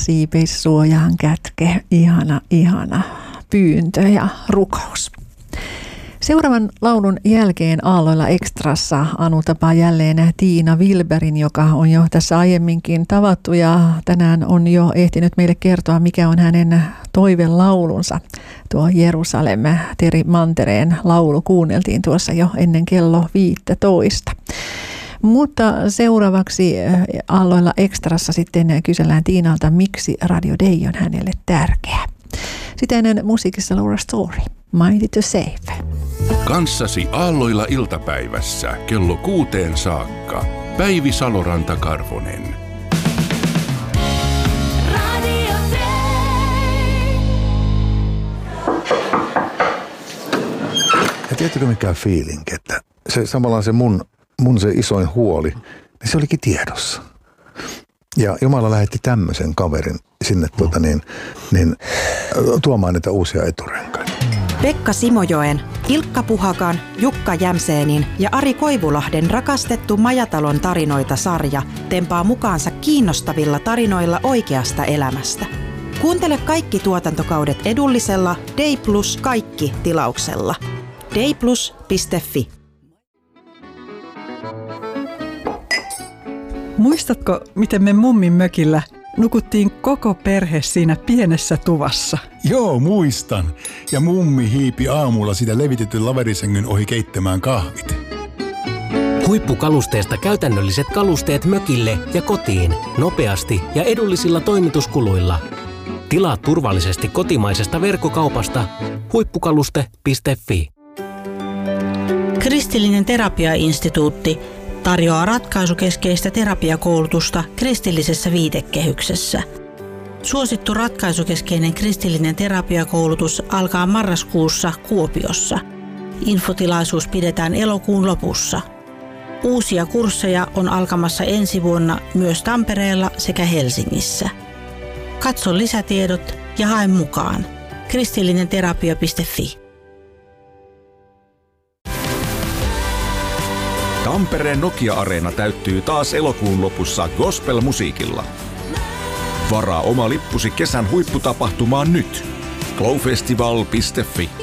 siipeissuojaan kätke. Ihana pyyntö ja rukous. Seuraavan laulun jälkeen Aalloilla Extrassa Anu tapaa jälleen Tiina Wilberin, joka on jo tässä aiemminkin tavattu ja tänään on jo ehtinyt meille kertoa, mikä on hänen toivelaulunsa. Tuo Jerusalem Teri Mantereen laulu kuunneltiin tuossa jo ennen kello 15. Mutta seuraavaksi Aalloilla Extrassa sitten kysellään Tiinalta, miksi Radio Day on hänelle tärkeä. Sitä ennen musiikissa Laura Story, Mighty to Save. Kanssasi Aalloilla iltapäivässä kello 6 saakka. Päivi Saloranta-Karvonen. Radio Day. Ja tiedätkö mikä feeling, että se samalla se mun se isoin huoli, niin se olikin tiedossa. Ja Jumala lähetti tämmöisen kaverin sinne tuomaan näitä uusia eturenkaita. Pekka Simojoen, Ilkka Puhakan, Jukka Jämseenin ja Ari Koivulahden rakastettu Majatalon tarinoita-sarja tempaa mukaansa kiinnostavilla tarinoilla oikeasta elämästä. Kuuntele kaikki tuotantokaudet edullisella Day Plus kaikki -tilauksella. dayplus.fi. Muistatko, miten me mummin mökillä nukuttiin koko perhe siinä pienessä tuvassa? Joo, muistan. Ja mummi hiipi aamulla sitä levitetyn laverisängyn ohi keittämään kahvit. Huippukalusteesta käytännölliset kalusteet mökille ja kotiin nopeasti ja edullisilla toimituskuluilla. Tilaa turvallisesti kotimaisesta verkkokaupasta huippukaluste.fi. Kristillinen terapiainstituutti tarjoaa ratkaisukeskeistä terapiakoulutusta kristillisessä viitekehyksessä. Suosittu ratkaisukeskeinen kristillinen terapiakoulutus alkaa marraskuussa Kuopiossa. Infotilaisuus pidetään elokuun lopussa. Uusia kursseja on alkamassa ensi vuonna myös Tampereella sekä Helsingissä. Katso lisätiedot ja hae mukaan. kristillinenterapia.fi. Tampereen Nokia-areena täyttyy taas elokuun lopussa gospel-musiikilla. Varaa oma lippusi kesän huipputapahtumaan nyt. glowfestival.fi.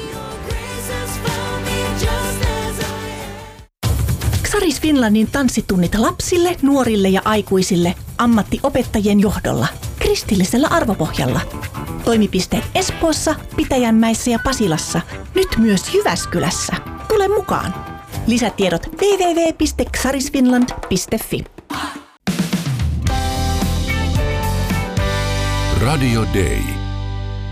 Xaris Finlandin tanssitunnit lapsille, nuorille ja aikuisille ammattiopettajien johdolla kristillisellä arvopohjalla. Toimipisteet Espoossa, Pitäjänmäessä ja Pasilassa, nyt myös Jyväskylässä. Tule mukaan! Lisätiedot www.xarisfinland.fi. Radio Day.